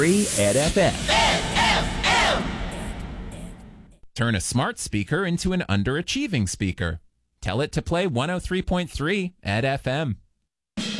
Ed FM. Turn a smart speaker into an underachieving speaker. Tell it to play 103.3 Ed FM.